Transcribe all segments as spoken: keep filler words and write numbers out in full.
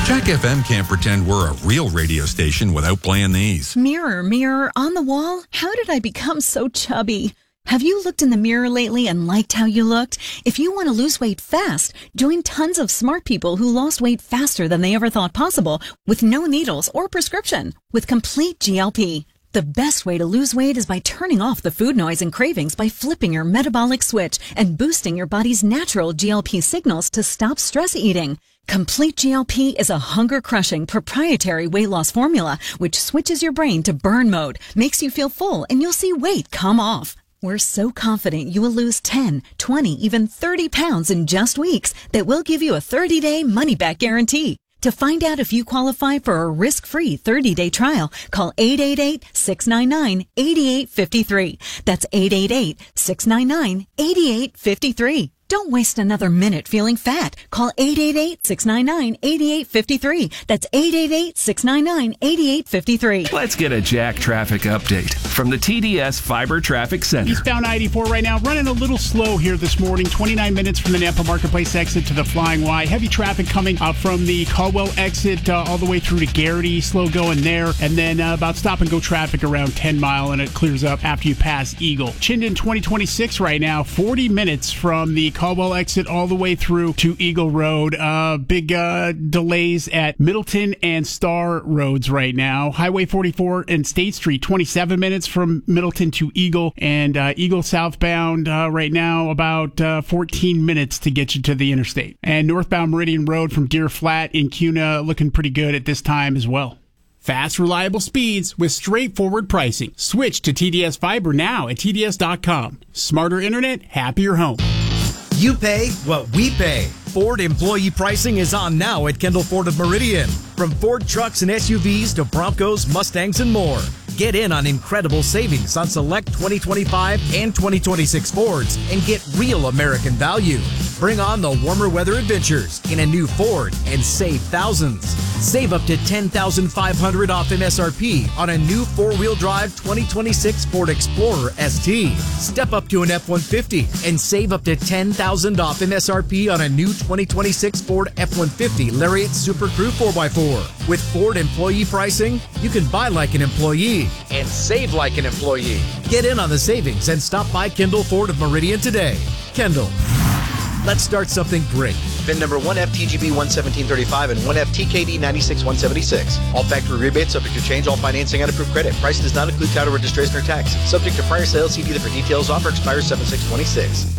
Jack F M can't pretend we're a real radio station without playing these. Mirror, mirror on the wall, how did I become so chubby? Have you looked in the mirror lately and liked how you looked? If you want to lose weight fast, join tons of smart people who lost weight faster than they ever thought possible with no needles or prescription with Complete G L P. The best way to lose weight is by turning off the food noise and cravings by flipping your metabolic switch and boosting your body's natural G L P signals to stop stress eating. Complete G L P is a hunger-crushing proprietary weight loss formula which switches your brain to burn mode, makes you feel full, and you'll see weight come off. We're so confident you will lose ten, twenty, even thirty pounds in just weeks that we'll give you a thirty-day money-back guarantee. To find out if you qualify for a risk-free thirty-day trial, call eight eight eight, six nine nine, eight eight five three. That's eight eight eight, six nine nine, eight eight five three. Don't waste another minute feeling fat. Call eight eight eight, six nine nine, eight eight five three. That's eight eight eight, six nine nine, eight eight five three. Let's get a Jack traffic update from the T D S Fiber Traffic Center. Eastbound I eighty-four right now, running a little slow here this morning. twenty-nine minutes from the Napa Marketplace exit to the Flying Y. Heavy traffic coming uh, from the Caldwell exit uh, all the way through to Garrity. Slow going there. And then uh, about stop and go traffic around ten mile, and it clears up after you pass Eagle. Chinden twenty twenty-six right now, forty minutes from the Caldwell exit all the way through to Eagle Road. Uh, big uh, delays at Middleton and Star Roads right now. Highway forty-four and State Street, twenty-seven minutes from Middleton to Eagle. And uh, Eagle southbound uh, right now, about uh, fourteen minutes to get you to the interstate. And northbound Meridian Road from Deer Flat in Cuna looking pretty good at this time as well. Fast, reliable speeds with straightforward pricing. Switch to T D S Fiber now at T D S dot com. Smarter internet, happier home. You pay what we pay. Ford employee pricing is on now at Kendall Ford of Meridian. From Ford trucks and S U Vs to Broncos, Mustangs, and more. Get in on incredible savings on select twenty twenty-five and twenty twenty-six Fords and get real American value. Bring on the warmer weather adventures in a new Ford and save thousands. Save up to ten thousand five hundred dollars off M S R P on a new four-wheel drive twenty twenty-six Ford Explorer S T. Step up to an F one fifty and save up to ten thousand dollars off M S R P on a new twenty twenty-six Ford F one fifty Lariat Super Crew four by four. With Ford employee pricing, you can buy like an employee and save like an employee. Get in on the savings and stop by Kendall Ford of Meridian today. Kendall, let's start something great. V I N number one F T G B one seventeen thirty-five and one F T K D ninety-six one seventy-six. All factory rebates subject to change, all financing and approved credit. Price does not include title registration or tax. Subject to prior sales, see dealer for details. Offer expires seven six twenty-six.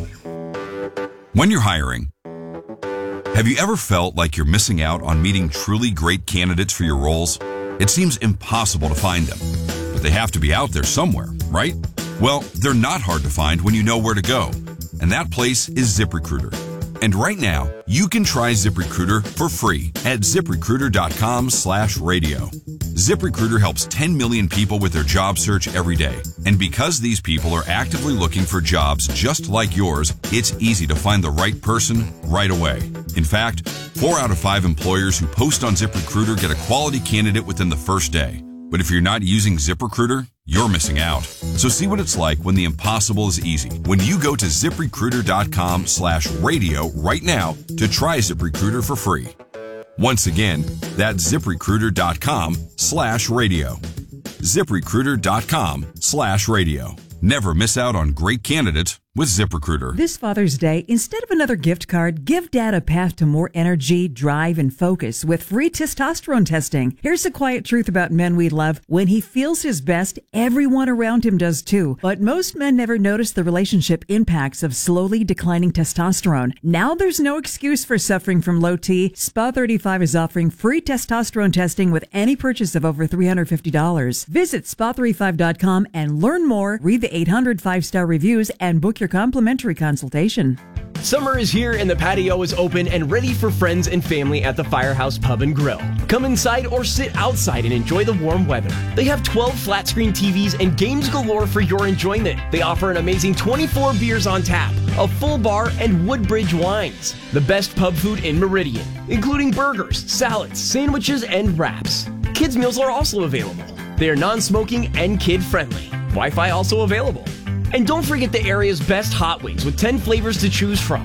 When you're hiring, have you ever felt like you're missing out on meeting truly great candidates for your roles? It seems impossible to find them, but they have to be out there somewhere, right? Well, they're not hard to find when you know where to go, and that place is ZipRecruiter. And right now, you can try ZipRecruiter for free at ZipRecruiter.com slash radio. ZipRecruiter helps ten million people with their job search every day. And because these people are actively looking for jobs just like yours, it's easy to find the right person right away. In fact, four out of five employers who post on ZipRecruiter get a quality candidate within the first day. But if you're not using ZipRecruiter, you're missing out. So see what it's like when the impossible is easy. When you go to ZipRecruiter.com slash radio right now to try ZipRecruiter for free. Once again, that's ZipRecruiter.com slash radio. ZipRecruiter.com slash radio. Never miss out on great candidates with ZipRecruiter. This Father's Day, instead of another gift card, give Dad a path to more energy, drive, and focus with free testosterone testing. Here's the quiet truth about men we love. When he feels his best, everyone around him does too. But most men never notice the relationship impacts of slowly declining testosterone. Now there's no excuse for suffering from low T. Spa thirty-five is offering free testosterone testing with any purchase of over three hundred fifty dollars. Visit spa thirty-five dot com and learn more, read the eight hundred five-star reviews, and book your complimentary consultation. Summer is here and the patio is open and ready for friends and family at the Firehouse Pub and Grill. Come inside or sit outside and enjoy the warm weather. They have twelve flat screen T Vs and games galore for your enjoyment. They offer an amazing twenty-four beers on tap, a full bar, and Woodbridge wines. The best pub food in Meridian, including burgers, salads, sandwiches, and wraps. Kids meals are also available. They are non-smoking and kid-friendly. Wi-Fi also available. And don't forget the area's best hot wings with ten flavors to choose from.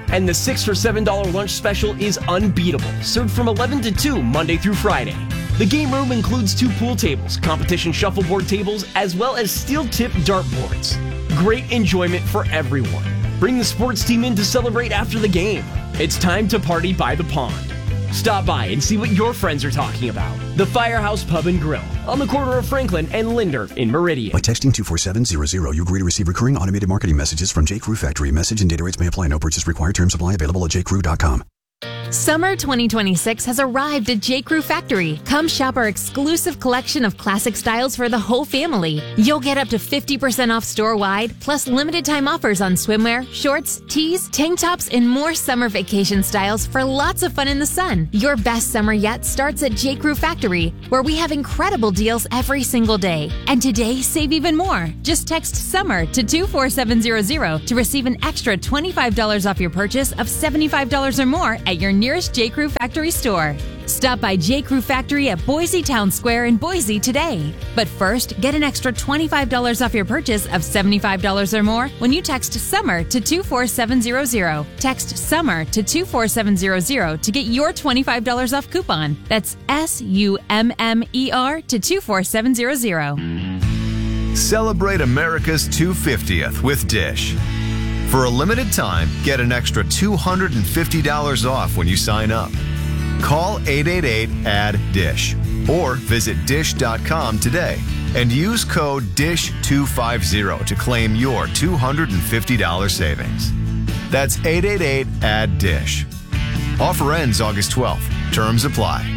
And the six for seven dollars lunch special is unbeatable, served from eleven to two Monday through Friday. The game room includes two pool tables, competition shuffleboard tables, as well as steel-tip dartboards. Great enjoyment for everyone. Bring the sports team in to celebrate after the game. It's time to party by the pond. Stop by and see what your friends are talking about. The Firehouse Pub and Grill on the corner of Franklin and Linder in Meridian. By texting two four seven hundred, you agree to receive recurring automated marketing messages from J. Crew Factory. Message and data rates may apply. No purchase required. Terms apply. Available at j crew dot com. Summer twenty twenty-six has arrived at J. Crew Factory. Come shop our exclusive collection of classic styles for the whole family. You'll get up to fifty percent off store-wide, plus limited time offers on swimwear, shorts, tees, tank tops, and more summer vacation styles for lots of fun in the sun. Your best summer yet starts at J. Crew Factory, where we have incredible deals every single day. And today, save even more. Just text SUMMER to two four seven hundred to receive an extra twenty-five dollars off your purchase of seventy-five dollars or more at your nearest J. Crew Factory store. Stop by J. Crew Factory at Boise Town Square in Boise today. But first, get an extra twenty-five dollars off your purchase of seventy-five dollars or more when you text SUMMER to two four seven hundred. Text SUMMER to two four seven hundred to get your twenty-five dollars off coupon. That's S U M M E R to two four seven hundred. Celebrate America's two hundred fiftieth with Dish. For a limited time, get an extra two hundred fifty dollars off when you sign up. Call eight eight eight, A D D D I S H or visit dish dot com today and use code D I S H two fifty to claim your two hundred fifty dollars savings. That's eight eight eight, A D D D I S H. Offer ends August twelfth. Terms apply.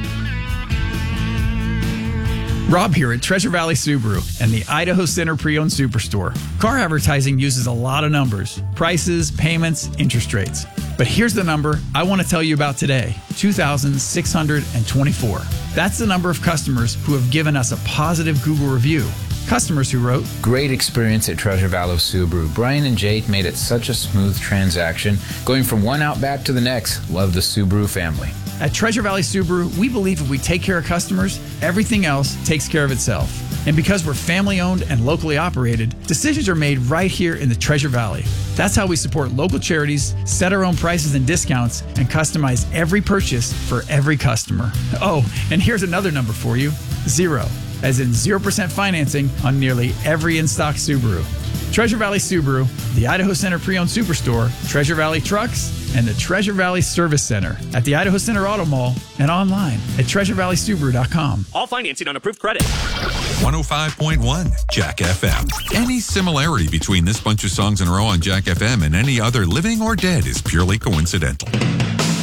Rob here at Treasure Valley Subaru and the Idaho Center Pre-Owned Superstore. Car advertising uses a lot of numbers, prices, payments, interest rates. But here's the number I want to tell you about today, two thousand six hundred twenty-four. That's the number of customers who have given us a positive Google review. Customers who wrote, "Great experience at Treasure Valley Subaru. Brian and Jake made it such a smooth transaction. Going from one Outback to the next. Love the Subaru family." At Treasure Valley Subaru, we believe if we take care of customers, everything else takes care of itself. And because we're family-owned and locally operated, decisions are made right here in the Treasure Valley. That's how we support local charities, set our own prices and discounts, and customize every purchase for every customer. Oh, and here's another number for you. Zero, as in zero percent financing on nearly every in-stock Subaru. Treasure Valley Subaru, the Idaho Center Pre-Owned Superstore, Treasure Valley Trucks, and the Treasure Valley Service Center at the Idaho Center Auto Mall and online at treasure valley subaru dot com. All financing on approved credit. one oh five point one Jack F M. Any similarity between this bunch of songs in a row on Jack F M and any other living or dead is purely coincidental.